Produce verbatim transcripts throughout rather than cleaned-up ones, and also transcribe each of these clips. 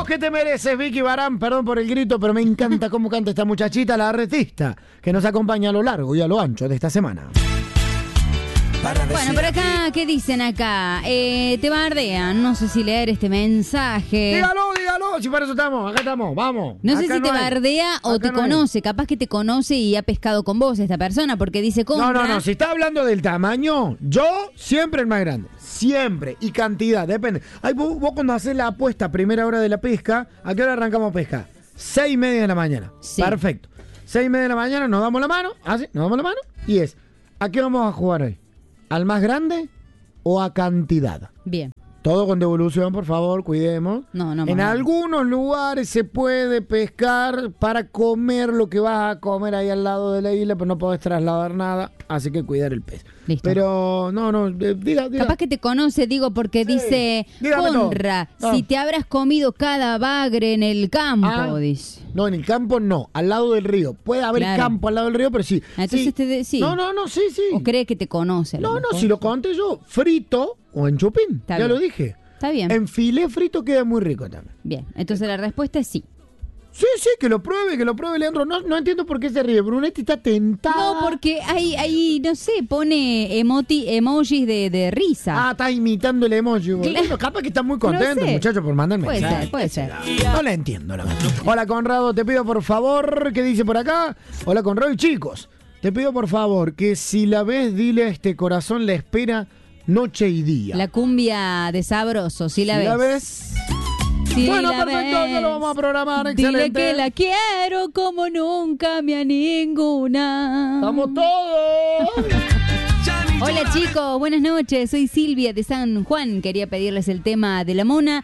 que te mereces, Vicky Barán. Perdón por el grito, pero me encanta cómo canta esta muchachita, la artista, que nos acompaña a lo largo y a lo ancho de esta semana. Bueno, por acá, ¿qué dicen acá? Eh, te bardean, no sé si leer este mensaje. Dígalo, dígalo, si para eso estamos, acá estamos, vamos. No sé acá si no te hay. bardea o Acá te no hay. conoce, capaz que te conoce y ha pescado con vos esta persona, porque dice compra. No, no, no, si está hablando del tamaño, yo siempre el más grande, siempre, y cantidad, depende. Ay, vos, vos cuando haces la apuesta a primera hora de la pesca, ¿a qué hora arrancamos pesca? Seis y media de la mañana, Sí. perfecto. Seis y media de la mañana, nos damos la mano, así, nos damos la mano, y es, ¿a qué vamos a jugar hoy? ¿Al más grande o a cantidad? Bien. Todo con devolución, por favor, cuidemos. No, no, En más. algunos lugares se puede pescar para comer lo que vas a comer ahí al lado de la isla, pero no podés trasladar nada, así que cuidar el pez. Listo. Pero, no, no, eh, diga, diga. Capaz que te conoce, digo, porque Sí. dice, Dígame todo. Conra, Ah. si te habrás comido cada bagre en el campo, Ah, dice. No, en el campo no, al lado del río. Puede haber Claro. campo al lado del río, pero sí. Entonces sí. te de- sí. No, no, no, sí, sí. ¿O cree que te conoce? a lo No, no, mejor? si lo conté yo, frito o en chupín, Está ya bien. lo dije. Está bien. En filé frito queda muy rico también. Bien, entonces la respuesta es sí. Sí, sí, que lo pruebe, que lo pruebe, Leandro. No, no entiendo por qué se ríe. Brunetti está tentada. No, porque hay, hay, no sé, pone emoti, emojis de, de risa. Ah, está imitando el emoji. Claro. Bueno, capaz que está muy contento, No sé. muchacho, por mandarme. Puede ser, puede ser. No la entiendo, la verdad. Hola, Conrado, te pido por favor, ¿qué dice por acá? Hola, Conrado y chicos. Te pido por favor que si la ves, dile a este corazón la espera noche y día. La cumbia de Sabroso, ¿sí la Si ves? la ves. Sí Bueno, la perfecto, ves. ya lo vamos a programar, Dile excelente. que la quiero como nunca me a ninguna. ¡Estamos todos! Hola chicos, buenas noches, soy Silvia de San Juan. Quería pedirles el tema de la mona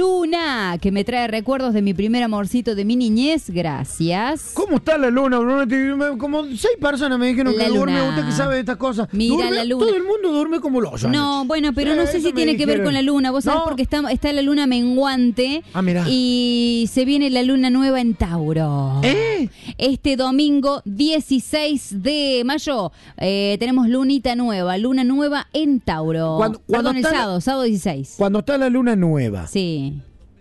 Luna, que me trae recuerdos de mi primer amorcito de mi niñez. Gracias. ¿Cómo está la luna, Brunetti? Me- Como seis personas me dijeron La que duerme. luna. Usted que sabe de estas cosas. Mira Duerme- la luna. Todo el mundo duerme como los No, bueno, pero no sé si tiene que ver con la luna. Vos sabés No. porque está, está la luna menguante. Ah, mirá. Y se viene la luna nueva en Tauro. ¿Eh? Este domingo dieciséis de mayo eh, tenemos lunita nueva, luna nueva en Tauro. Cuando- cuando Perdón, el está la- sábado, sábado dieciséis. Cuando está la luna nueva, Sí.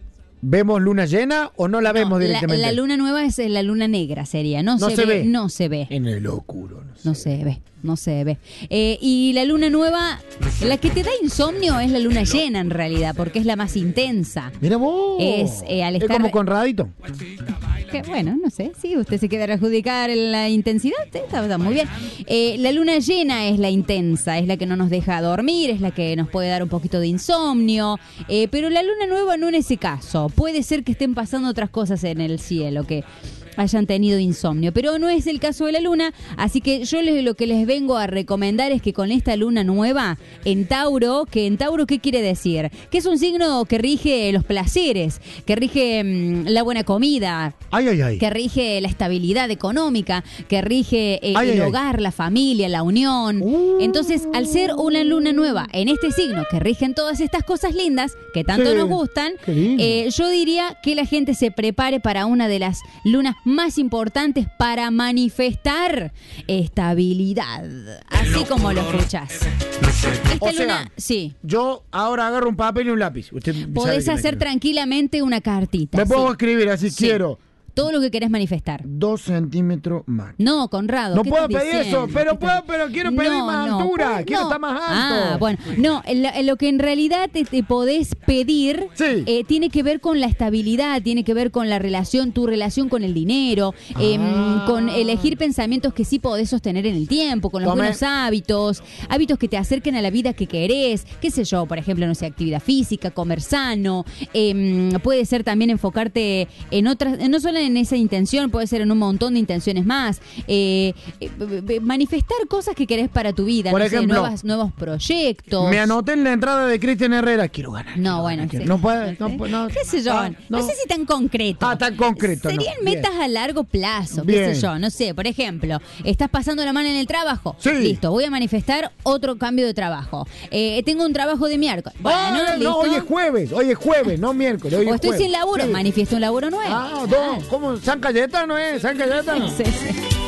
¿vemos luna llena o no la vemos No, la, directamente? la luna nueva es la luna negra, sería. No, No se, se ve, ve. No se ve. En el oscuro. No sé. No se ve, no se ve. Eh, y la luna nueva, la que te da insomnio es la luna llena en realidad, porque es la más intensa. Mira vos. Es, eh, al estar- Es como Conradito. Que, bueno, no sé, sí, usted se queda a adjudicar en la intensidad, sí, está, está muy bien. Eh, la luna llena es la intensa, es la que no nos deja dormir, es la que nos puede dar un poquito de insomnio, eh, pero la luna nueva no en ese caso. Puede ser que estén pasando otras cosas en el cielo, que hayan tenido insomnio, pero no es el caso de la luna, así que yo les, lo que les vengo a recomendar es que con esta luna nueva en Tauro, que en Tauro, ¿qué quiere decir? Que es un signo que rige los placeres, que rige mm, la buena comida, Ay, ay, ay. que rige la estabilidad económica, que rige eh, Ay, el ay, ay. hogar, la familia, la unión. Uh. Entonces, al ser una luna nueva en este signo que rigen todas estas cosas lindas que tanto Sí. nos gustan, Qué lindo. eh, yo diría que la gente se prepare para una de las lunas más importantes para manifestar estabilidad, así como lo escuchás. Esta O sea, luna, sí, Yo ahora agarro un papel y un lápiz. Usted sabe podés que me hacer escribe. tranquilamente una cartita. Me puedo sí. escribir así, Sí. quiero Todo lo que querés manifestar. dos centímetros más. No, Conrado. No ¿qué puedo estás pedir diciendo? eso, pero ¿Qué puedo, estás- pero quiero pedir más altura, pues, quiero estar más alto. Ah, bueno, no, en lo, en lo que en realidad te, te podés pedir Sí. eh, tiene que ver con la estabilidad, tiene que ver con la relación, tu relación con el dinero, em, Ah. con elegir pensamientos que sí podés sostener en el tiempo, con los Tome. buenos hábitos, hábitos que te acerquen a la vida que querés, qué sé yo, por ejemplo, no sé, actividad física, comer sano, em, puede ser también enfocarte en otras, no solo en esa intención, puede ser en un montón de intenciones más, eh, eh, b- b- manifestar cosas que querés para tu vida, Por no sé, ejemplo, nuevas, nuevos proyectos. Me anoté en la entrada de Cristian Herrera. Quiero ganar. No, quiero bueno, ganar, quiero- sí. no puede. No, puede, no. ¿Qué sé yo? Ah, no. sé si tan concreto. Ah, tan concreto, no. Serían Bien. metas a largo plazo, qué Bien. sé yo. No sé, por ejemplo, estás pasando la mano en el trabajo. Sí. Listo, voy a manifestar otro cambio de trabajo. Eh, tengo un trabajo de miércoles. Bueno, Ah, no, listo. hoy es jueves, hoy es jueves, no miércoles. Hoy O es estoy jueves. sin laburo, Sí. manifiesto un laburo nuevo. Ah, Claro. dos. ¿Cómo? ¿San Cayetano es? ¿San Cayetano? Sí, sí.